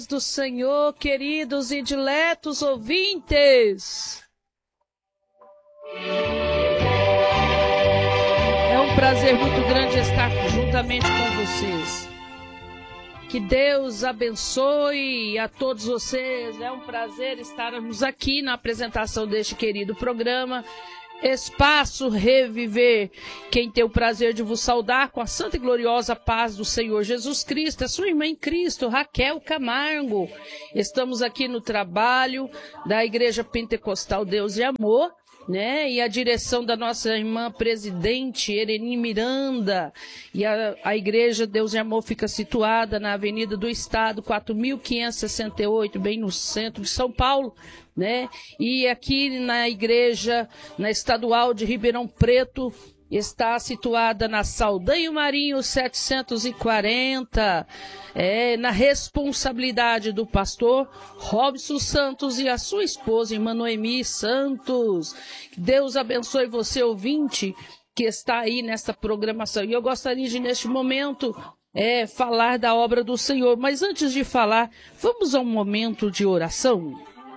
Do Senhor, queridos e diletos ouvintes. É um prazer muito grande estar juntamente com vocês. Que Deus abençoe a todos vocês. É um prazer estarmos aqui na apresentação deste querido programa Espaço Reviver. Quem tem o prazer de vos saudar com a santa e gloriosa paz do Senhor Jesus Cristo, a sua irmã em Cristo, Raquel Camargo. Estamos aqui no trabalho da Igreja Pentecostal Deus e Amor, né? E a direção da nossa irmã presidente Ereni Miranda. E a Igreja Deus e Amor fica situada na Avenida do Estado, 4.568, bem no centro de São Paulo, né? E aqui na igreja, na estadual de Ribeirão Preto, está situada na Saldanha Marinho 740, na responsabilidade do pastor Robson Santos e a sua esposa, irmã Noemi Santos. Deus abençoe você, ouvinte, que está aí nessa programação. E eu gostaria de, neste momento, falar da obra do Senhor. Mas antes de falar, vamos a um momento de oração.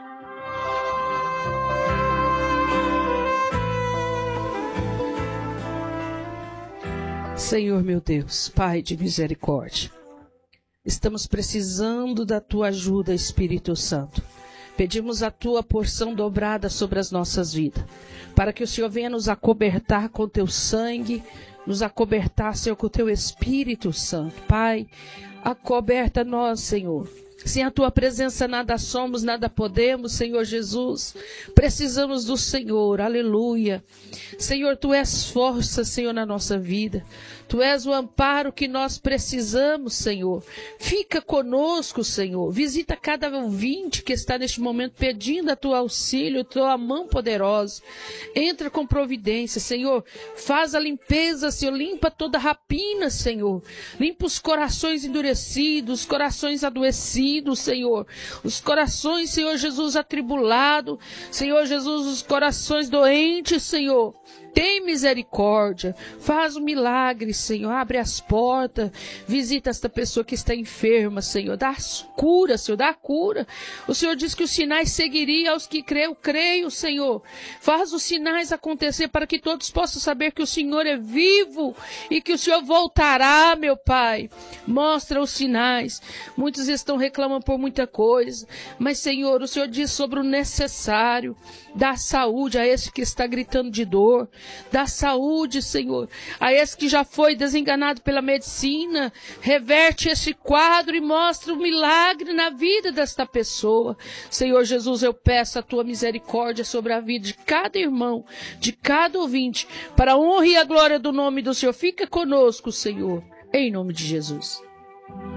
Senhor meu Deus, Pai de misericórdia, estamos precisando da Tua ajuda, Espírito Santo. Pedimos a Tua porção dobrada sobre as nossas vidas, para que o Senhor venha nos acobertar com Teu sangue, nos acobertar, Senhor, com o Teu Espírito Santo. Pai, acoberta nós, Senhor. Sem a Tua presença nada somos, nada podemos, Senhor Jesus. Precisamos do Senhor, aleluia. Senhor, Tu és força, Senhor, na nossa vida. Tu és o amparo que nós precisamos, Senhor. Fica conosco, Senhor. Visita cada ouvinte que está neste momento pedindo a Tua auxílio, a Tua mão poderosa. Entra com providência, Senhor. Faz a limpeza, Senhor. Limpa toda rapina, Senhor. Limpa os corações endurecidos, os corações adoecidos, Senhor. Os corações, Senhor Jesus, atribulados. Senhor Jesus, os corações doentes, Senhor. Tem misericórdia, faz um milagre, Senhor, abre as portas, visita esta pessoa que está enferma, Senhor, dá cura, Senhor, dá cura. O Senhor diz que os sinais seguiriam aos que creio, Senhor. Faz os sinais acontecer para que todos possam saber que o Senhor é vivo e que o Senhor voltará, meu Pai. Mostra os sinais. Muitos estão reclamando por muita coisa, mas, Senhor, o Senhor diz sobre o necessário. Dá saúde a esse que está gritando de dor. Dá saúde, Senhor, a esse que já foi desenganado pela medicina. Reverte esse quadro e mostra o milagre na vida desta pessoa. Senhor Jesus, eu peço a Tua misericórdia sobre a vida de cada irmão, de cada ouvinte, para a honra e a glória do nome do Senhor. Fica conosco, Senhor, em nome de Jesus.